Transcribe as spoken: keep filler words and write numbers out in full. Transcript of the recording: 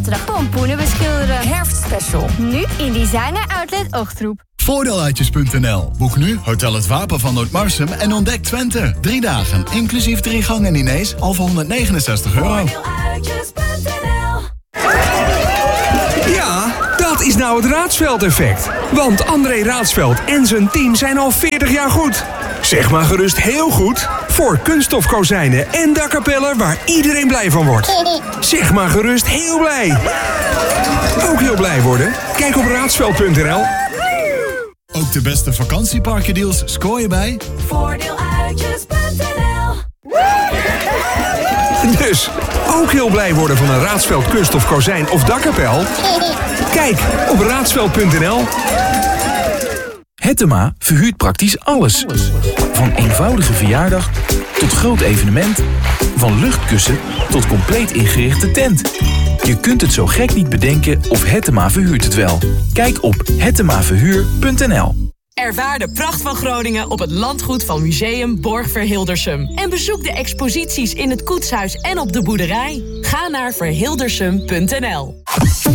Pompoenen beschilderen. Herfstspecial. Nu in Designer Outlet Ochtroep. Voordeeluitjes punt n l. Boek nu Hotel Het Wapen van Noordmarsum en ontdek Twente. Drie dagen, inclusief drie gangen diners, al voor honderdnegenenzestig euro. Voordeeluitjes punt n l. Ja, dat is nou het Raadsveld-effect. Want André Raadsveld en zijn team zijn al veertig jaar goed. Zeg maar gerust heel goed voor kunststofkozijnen en dakkapellen waar iedereen blij van wordt. Zeg maar gerust heel blij. Ook heel blij worden? Kijk op raadsveld punt n l. Ook de beste vakantieparkendeals scoor je bij Voordeeluitjes punt n l. Dus ook heel blij worden van een Raadsveld kunststof kozijn of dakkapel? Kijk op raadsveld punt n l. Hettema verhuurt praktisch alles. Van eenvoudige verjaardag tot groot evenement. Van luchtkussen tot compleet ingerichte tent. Je kunt het zo gek niet bedenken of Hettema verhuurt het wel. Kijk op hettema verhuur punt n l. Ervaar de pracht van Groningen op het landgoed van Museum Borgverhildersum. En bezoek de exposities in het koetshuis en op de boerderij. Ga naar verhildersum punt n l.